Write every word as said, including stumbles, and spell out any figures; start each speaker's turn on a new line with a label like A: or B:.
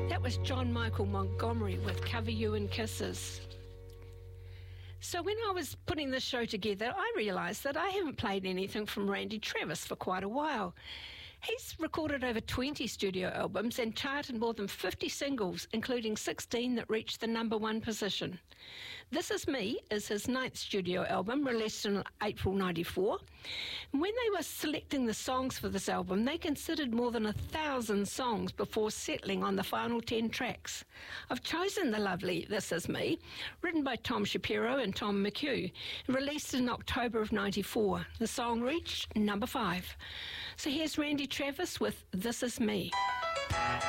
A: That was John Michael Montgomery with Cover You in Kisses. So when I was putting this show together, I realised that I haven't played anything from Randy Travis for quite a while. He's recorded over twenty studio albums and charted more than fifty singles, including sixteen that reached the number one position. This Is Me is his ninth studio album, released in April ninety-four. And when they were selecting the songs for this album, they considered more than a thousand songs before settling on the final ten tracks. I've chosen the lovely This Is Me, written by Tom Shapiro and Tom McHugh, released in October of ninety-four. The song reached number five. So here's Randy Travis with This Is Me.